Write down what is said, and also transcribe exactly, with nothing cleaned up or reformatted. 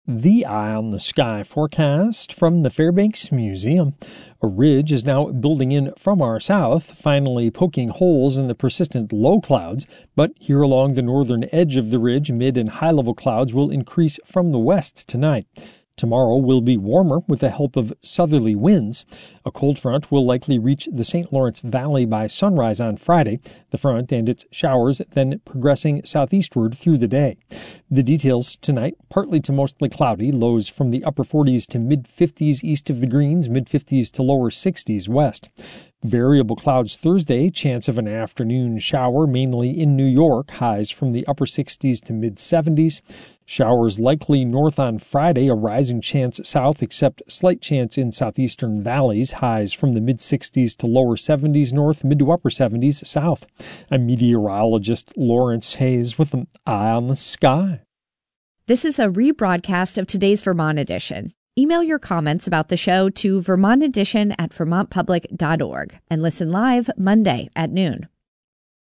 the Eye on the Sky forecast from the Fairbanks Museum. A ridge is now building in from our south, finally poking holes in the persistent low clouds, but here along the northern edge of the ridge, mid and high-level clouds will increase from the west tonight. Tomorrow will be warmer with the help of southerly winds. A cold front will likely reach the Saint Lawrence Valley by sunrise on Friday, the front and its showers then progressing southeastward through the day. The details tonight, partly to mostly cloudy, lows from the upper forties to mid-fifties east of the Greens, mid-fifties to lower sixties west. Variable clouds Thursday, chance of an afternoon shower mainly in New York, highs from the upper sixties to mid-seventies. Showers likely north on Friday, a rising chance south except slight chance in southeastern valleys, highs from the mid-sixties to lower seventies north, mid to upper seventies south. I'm meteorologist Lawrence Hayes with an Eye on the Sky. This is a rebroadcast of today's Vermont Edition. Email your comments about the show to vermont edition at vermont public dot org and listen live Monday at noon.